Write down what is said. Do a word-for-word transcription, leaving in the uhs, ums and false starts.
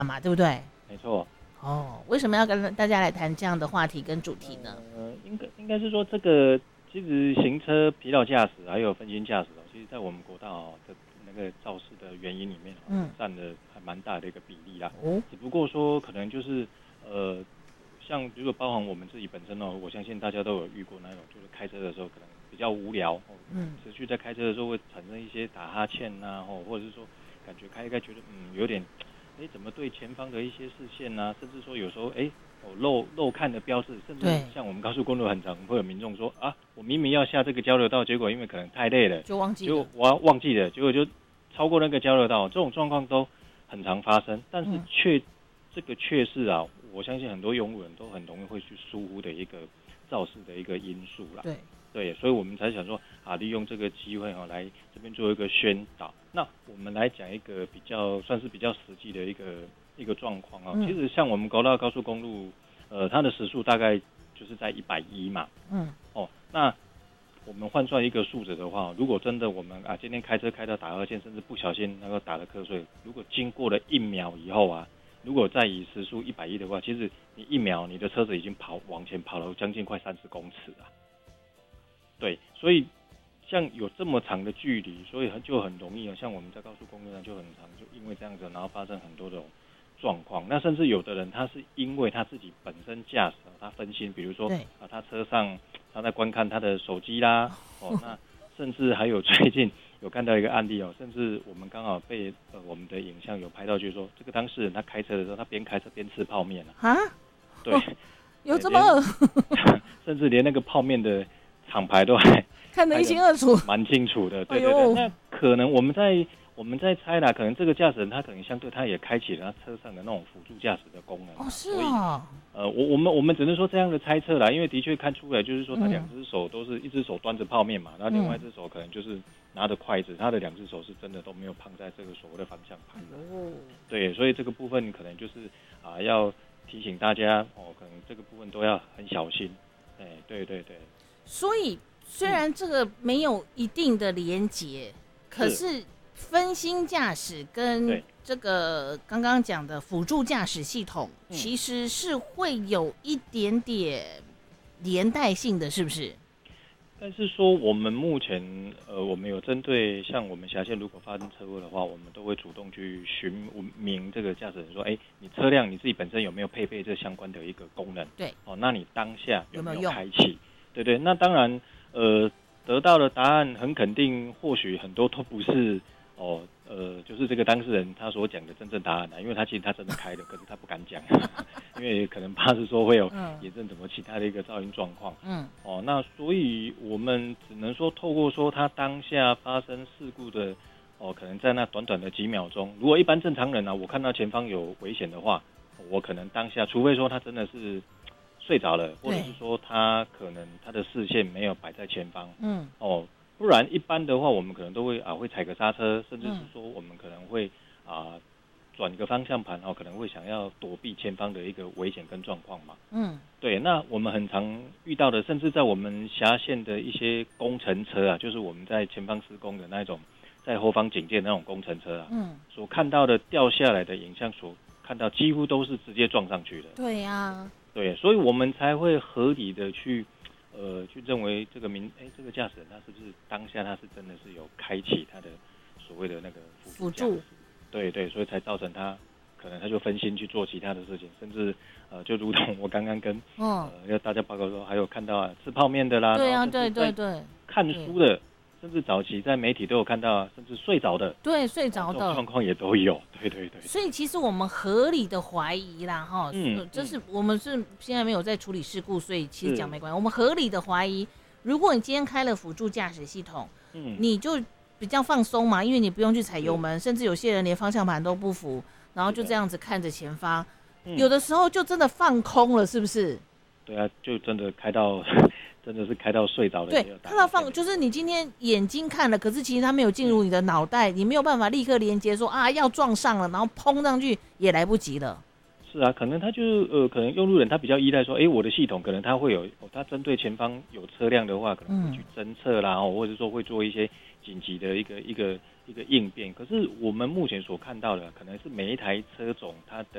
嘛，对不对？ 没错。 哦，为什么要跟大家来谈这样的话题跟主题呢？ 呃，应该应该是说这个其实行车疲劳驾驶还有分心驾驶哦，其实在我们国道哦的那个肇事的原因里面哦， 嗯， 占了还蛮大的一个比例啦。 哦， 只不过说可能就是呃，像如果包含我们自己本身哦，我相信大家都有遇过那种，就是开车的时候可能比较无聊哦， 嗯， 持续在开车的时候会产生一些打哈欠呐、哦，或者是说感觉开一开觉得嗯有点，哎怎么对前方的一些视线呐、甚至说有时候哎哦漏漏看的标志，甚至对， 像我们高速公路很常会有民众说啊，我明明要下这个交流道，结果因为可能太累了， 就忘记了。 结果我要忘记了，结果就超过那个交流道，这种状况都很常发生，但是嗯， 却这个却是啊，我相信很多用路人都很容易会去疏忽的一个肇事的一个因素啦。 对， 对，所以我们才想说啊，利用这个机会哈、哦，来这边做一个宣导。那我们来讲一个比较算是比较实际的一个一个状况啊。 嗯其实像我们国道高速公路，呃，它的时速大概就是在一百一嘛。 嗯， 哦，那我们换算一个数值的话，如果真的我们啊今天开车开到打二线，甚至不小心那个打了瞌睡，如果经过了一秒以后啊，如果再以时速一百一的话，其实你一秒你的车子已经跑往前跑了将近快三十公尺啊。对，所以像有这么长的距离，所以很就很容易啊，像我们在高速公路上就很长，就因为这样子，然后发生很多的状况。那甚至有的人他是因为他自己本身驾驶他分心，比如说啊他车上他在观看他的手机啦，哦那甚至还有最近有看到一个案例哦，甚至我们刚好被呃我们的影像有拍到，就是说这个当事人他开车的时候，他边开车边吃泡面啊， 啊， 对， 哦，有这么恶甚至连那个泡面的厂牌都还看得一清二楚， 蛮清楚的，对对对。 哎、 那可能我们在我们在猜啦，可能这个驾驶人他可能相对他也开启了他车上的那种辅助驾驶的功能， 哦，是所以哦， 呃，我我们我们只能说这样的猜测啦，因为的确看出来就是说他两只手都是、嗯、一只手端着泡面嘛，然后另外一只手可能就是拿着筷子，他的两只手是真的都没有碰在这个所谓的方向盘的。哦，对，所以这个部分可能就是啊、呃、要提醒大家哦，可能这个部分都要很小心。哎，对对对。 所以虽然这个没有一定的连结，可是分心驾驶跟这个刚刚讲的辅助驾驶系统，其实是会有一点点连带性的，是不是？ 但是说我们目前呃，我们有针对像我们辖县如果发生车祸的话，我们都会主动去询明这个驾驶人说，哎，你车辆你自己本身有没有配备这相关的一个功能？ 对， 哦，那你当下有没有有开启？对对，那当然呃，得到的答案很肯定，或许很多都不是哦，呃，就是这个当事人他所讲的真正答案啊，因为他其实他真的开了，可是他不敢讲，因为可能怕是说会有衍生什么其他的一个噪音状况。嗯，哦，那所以我们只能说透过说他当下发生事故的哦，可能在那短短的几秒钟，如果一般正常人啊，我看到前方有危险的话，我可能当下，除非说他真的是睡着了，或者是说他可能他的视线没有摆在前方，嗯，哦，不然一般的话，我们可能都会啊会踩个刹车，甚至是说我们可能会啊转个方向盘哦，可能会想要躲避前方的一个危险跟状况嘛，嗯，对，那我们很常遇到的，甚至在我们辖县的一些工程车啊，就是我们在前方施工的那种，在后方警戒的那种工程车啊，嗯，所看到的掉下来的影像所看到几乎都是直接撞上去的， 对呀、啊。 对，所以我们才会合理的去，呃，去认为这个民，哎，这个驾驶人他是不是当下他是真的是有开启他的所谓的那个辅助驾驶，对对，所以才造成他可能他就分心去做其他的事情，甚至呃，就如同我刚刚跟呃要大家报告说，还有看到啊吃泡面的啦， 对啊，对对对， 看书的。甚至早期在媒体都有看到，甚至睡着的， 对，睡着的状况也都有，对对对。 所以其实我们合理的怀疑啦，哈，嗯，这是我们是现在没有在处理事故，所以其实讲没关系。我们合理的怀疑，如果你今天开了辅助驾驶系统，嗯，你就比较放松嘛，因为你不用去踩油门，甚至有些人连方向盘都不扶，然后就这样子看着前方，有的时候就真的放空了，是不是？ 对啊，就真的开到。真的是开到睡着的， 对，看到放就是你今天眼睛看了，可是其实它没有进入你的脑袋，你没有办法立刻连接说啊要撞上了，然后砰上去也来不及了。 是啊，可能他就呃，可能用路人他比较依赖说，哎，我的系统可能他会有，哦，他针对前方有车辆的话，可能会去侦测啦，嗯，或者说会做一些紧急的一个一个一个应变。可是我们目前所看到的，可能是每一台车种它的